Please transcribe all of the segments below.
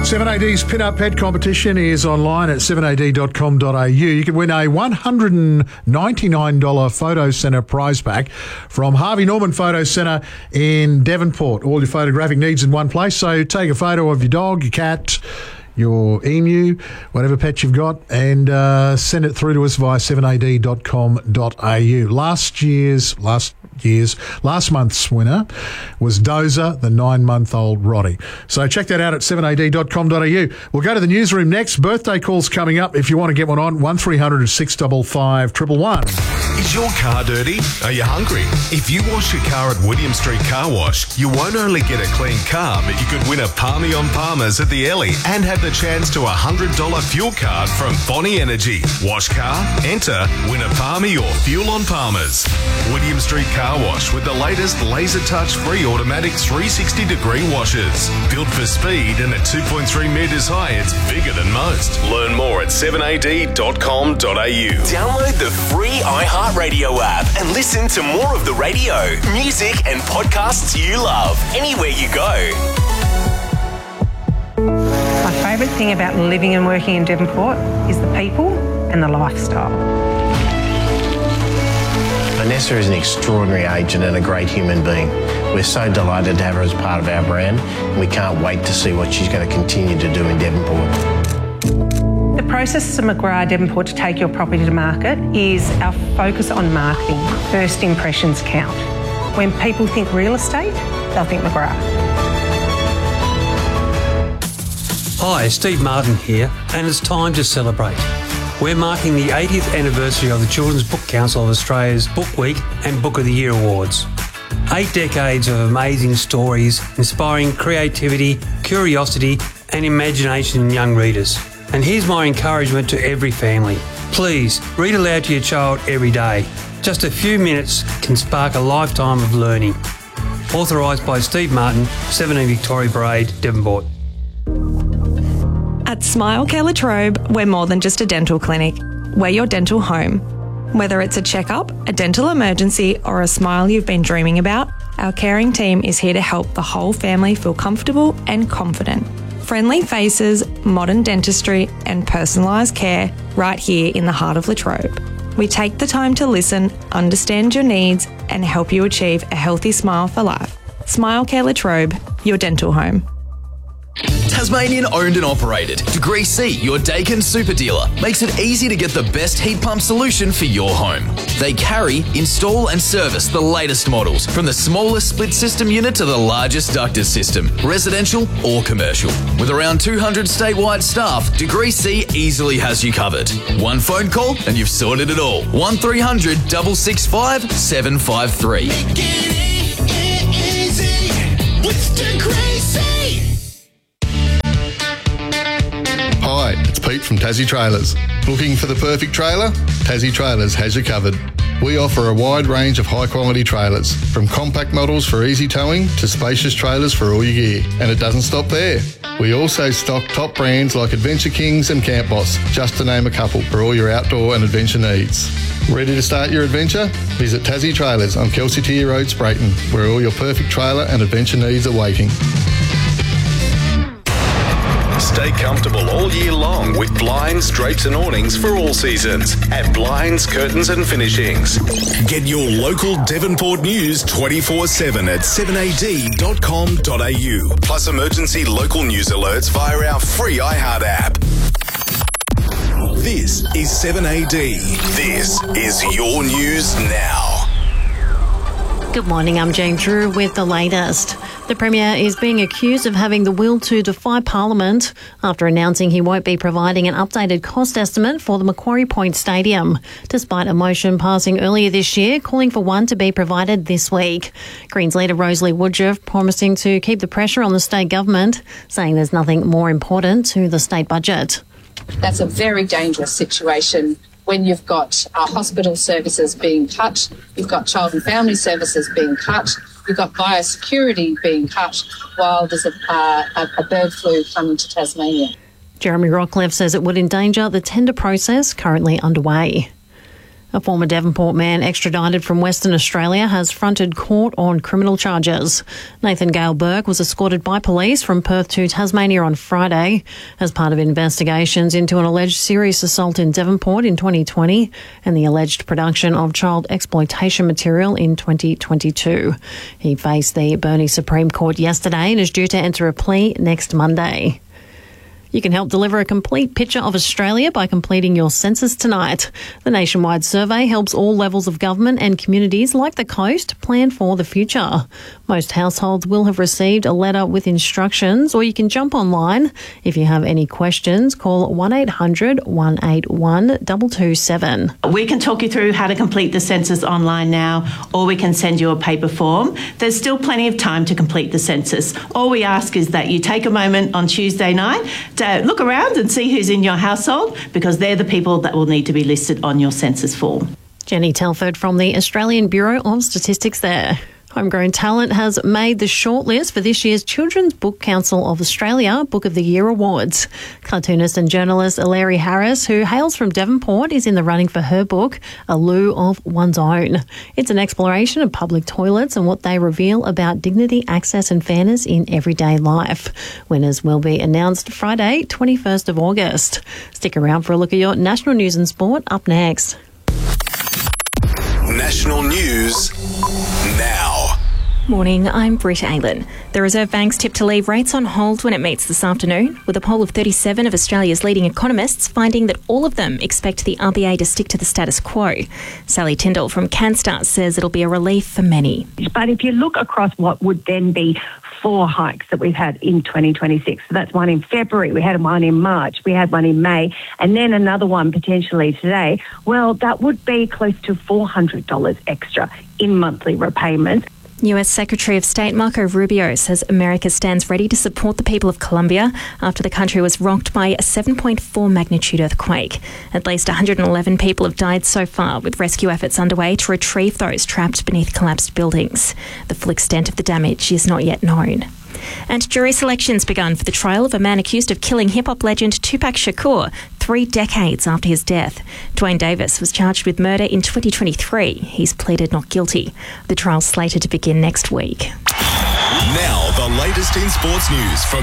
7AD's Pin-Up Pet competition is online at 7ad.com.au. You can win a $199 Photo Centre prize pack from Harvey Norman Photo Centre in Devonport. All your photographic needs in one place. So take a photo of your dog, your cat, your emu, whatever pet you've got, and send it through to us via 7ad.com.au. Last month's winner was Dozer, the 9-month-old Roddy. So check that out at 7ad.com.au. We'll go to the newsroom next. Birthday calls coming up. If you want to get one on, 1300 655 111. Is your car dirty? Are you hungry? If you wash your car at William Street Car Wash, you won't only get a clean car, but you could win a Palmy on Palmers at the Ellie and have the chance to a $100 fuel card from Bonnie Energy. Wash car, enter, win a Palmy or fuel on Palmers. William Street Car Wash with the latest laser touch free automatic 360-degree washers. Built for speed and at 2.3 metres high, it's bigger than most. Learn more at 7ad.com.au. Download the free iHeartRadio app and listen to more of the radio, music and podcasts you love anywhere you go. My favourite thing about living and working in Devonport is the people and the lifestyle. Vanessa is an extraordinary agent and a great human being. We're so delighted to have her as part of our brand, and we can't wait to see what she's going to continue to do in Devonport. The process of McGrath Devonport to take your property to market is our focus on marketing. First impressions count. When people think real estate, they'll think McGrath. Hi, Steve Martin here, and it's time to celebrate. We're marking the 80th anniversary of the Children's Book Council of Australia's Book Week and Book of the Year Awards. 8 decades of amazing stories, inspiring creativity, curiosity and imagination in young readers. And here's my encouragement to every family. Please, read aloud to your child every day. Just a few minutes can spark a lifetime of learning. Authorised by Steve Martin, 17 Victoria Parade, Devonport. At Smile Care La Trobe, we're more than just a dental clinic. We're your dental home. Whether it's a checkup, a dental emergency, or a smile you've been dreaming about, our caring team is here to help the whole family feel comfortable and confident. Friendly faces, modern dentistry, and personalised care right here in the heart of La Trobe. We take the time to listen, understand your needs, and help you achieve a healthy smile for life. Smile Care La Trobe, your dental home. Tasmanian owned and operated. Degree C, your Dakin super dealer, makes it easy to get the best heat pump solution for your home. They carry, install and service the latest models, from the smallest split system unit to the largest ducted system, residential or commercial. With around 200 statewide staff, Degree C easily has you covered. One phone call and you've sorted it all. 1300 665 753. Make it easy with Degree C. Hi, it's Pete from Tassie Trailers. Looking for the perfect trailer? Tassie Trailers has you covered. We offer a wide range of high-quality trailers, from compact models for easy towing to spacious trailers for all your gear. And it doesn't stop there. We also stock top brands like Adventure Kings and Camp Boss, just to name a couple, for all your outdoor and adventure needs. Ready to start your adventure? Visit Tassie Trailers on Kelsey Tier Road, Sprayton, where all your perfect trailer and adventure needs are waiting. Stay comfortable all year long with blinds, drapes and awnings for all seasons at Blinds, Curtains and Finishings. Get your local Devonport news 24/7 at 7ad.com.au. Plus emergency local news alerts via our free iHeart app. This is 7AD. This is your news now. Good morning, I'm Jane Drew with the latest. The Premier is being accused of having the will to defy Parliament after announcing he won't be providing an updated cost estimate for the Macquarie Point Stadium, despite a motion passing earlier this year calling for one to be provided this week. Greens leader Rosalie Woodruff promising to keep the pressure on the state government, saying there's nothing more important to the state budget. That's a very dangerous situation when you've got hospital services being cut, you've got child and family services being cut, you've got biosecurity being cut while there's a bird flu coming to Tasmania. Jeremy Rockcliffe says it would endanger the tender process currently underway. A former Devonport man extradited from Western Australia has fronted court on criminal charges. Nathan Gale Burke was escorted by police from Perth to Tasmania on Friday as part of investigations into an alleged serious assault in Devonport in 2020 and the alleged production of child exploitation material in 2022. He faced the Burnie Supreme Court yesterday and is due to enter a plea next Monday. You can help deliver a complete picture of Australia by completing your census tonight. The nationwide survey helps all levels of government and communities like the coast plan for the future. Most households will have received a letter with instructions, or you can jump online. If you have any questions, call 1800 181 227. We can talk you through how to complete the census online now, or we can send you a paper form. There's still plenty of time to complete the census. All we ask is that you take a moment on Tuesday night to look around and see who's in your household, because they're the people that will need to be listed on your census form. Jenny Telford from the Australian Bureau of Statistics there. Homegrown talent has made the shortlist for this year's Children's Book Council of Australia Book of the Year Awards. Cartoonist and journalist Hilary Harris, who hails from Devonport, is in the running for her book, A Loo of One's Own. It's an exploration of public toilets and what they reveal about dignity, access and fairness in everyday life. Winners will be announced Friday, 21st of August. Stick around for a look at your national news and sport up next. National news now. Morning, I'm Britta Aylen. The Reserve Bank's tipped to leave rates on hold when it meets this afternoon, with a poll of 37 of Australia's leading economists finding that all of them expect the RBA to stick to the status quo. Sally Tyndall from CanStar says it'll be a relief for many. But if you look across what would then be 4 hikes that we've had in 2026, so that's one in February, we had one in March, we had one in May, and then another one potentially today, well, that would be close to $400 extra in monthly repayments. US Secretary of State Marco Rubio says America stands ready to support the people of Colombia after the country was rocked by a 7.4 magnitude earthquake. At least 111 people have died so far, with rescue efforts underway to retrieve those trapped beneath collapsed buildings. The full extent of the damage is not yet known. And jury selections begun for the trial of a man accused of killing hip-hop legend Tupac Shakur 3 decades after his death. Dwayne Davis was charged with murder in 2023. He's pleaded not guilty. The trial's slated to begin next week. Now, the latest in sports news from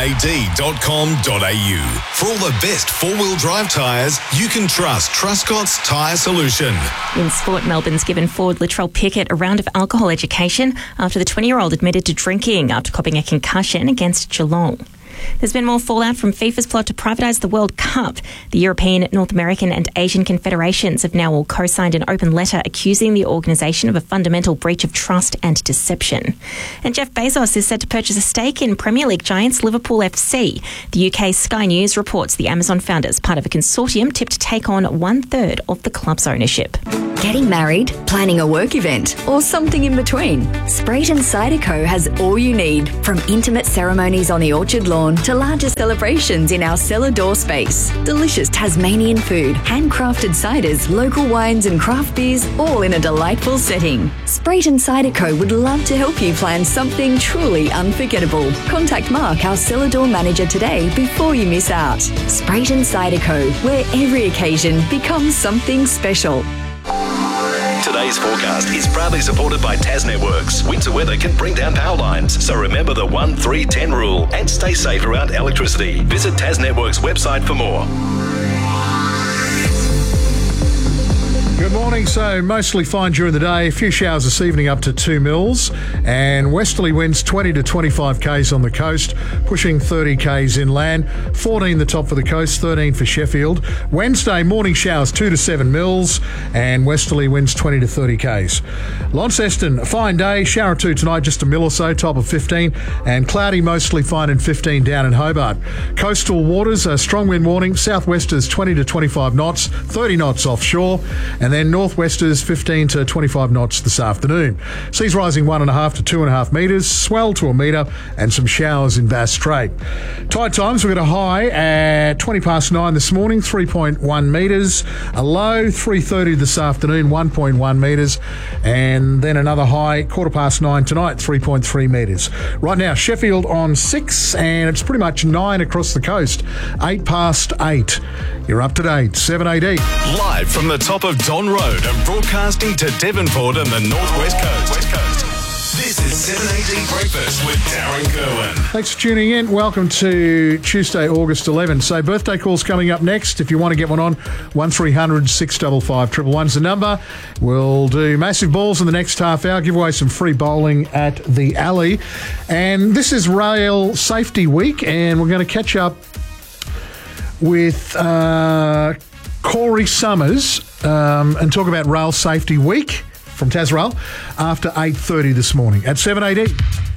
7ad.com.au. For all the best four-wheel drive tyres, you can trust Truscott's Tyre Solution. In sport, Melbourne's given forward Latrell Pickett a round of alcohol education after the 20-year-old admitted to drinking after copping a concussion against Geelong. There's been more fallout from FIFA's plot to privatise the World Cup. The European, North American and Asian confederations have now all co-signed an open letter accusing the organisation of a fundamental breach of trust and deception. And Jeff Bezos is set to purchase a stake in Premier League giants Liverpool FC. The UK Sky News reports the Amazon founders, part of a consortium tipped to take on 1/3 of the club's ownership. Getting married, planning a work event, or something in between? Sprayton Cider has all you need, from intimate ceremonies on the orchard lawn to larger celebrations in our cellar door space. Delicious Tasmanian food, handcrafted ciders, local wines and craft beers, all in a delightful setting. Sprayton Cider Co would love to help you plan something truly unforgettable. Contact Mark, our cellar door manager, today before you miss out. Sprayton Cider Co, where every occasion becomes something special. Today's forecast is proudly supported by Tas Networks. Winter weather can bring down power lines, so remember the 1-3-10 rule and stay safe around electricity. Visit Tas Networks' website for more. Good morning. So mostly fine during the day. A few showers this evening up to 2 mils, and westerly winds 20 to 25 k's on the coast, pushing 30 k's inland. 14 the top for the coast, 13 for Sheffield. Wednesday morning showers 2 to 7 mils, and westerly winds 20 to 30 k's. Launceston, a fine day. Shower 2 tonight, just a mil or so, top of 15, and cloudy, mostly fine and 15 down in Hobart. Coastal waters, a strong wind warning. Southwesters 20 to 25 knots, 30 knots offshore, and then northwesters 15 to 25 knots this afternoon. Seas rising 1.5 to 2.5 metres, swell to 1 metre, and some showers in Bass Strait. Tide times, we've got a high at 20 past 9 this morning, 3.1 metres. A low, 3:30 this afternoon, 1.1 metres. And then another high, 9:15 tonight, 3.3 metres. Right now, Sheffield on 6, and it's pretty much 9 across the coast, 8 past 8. You're up to date, 7AD. Live from the top of Don Road Road and broadcasting to Devonport and the Northwest Coast. This is 7AD Breakfast with Darren Kerwin. Thanks for tuning in. Welcome to Tuesday, August 11. So birthday calls coming up next. If you want to get one on, 1300 655 111's the number. We'll do massive balls in the next half hour, give away some free bowling at the Alley. And this is Rail Safety Week, and we're going to catch up with Corey Summers and talk about Rail Safety Week from Tasrail after 8:30 this morning at 7AD.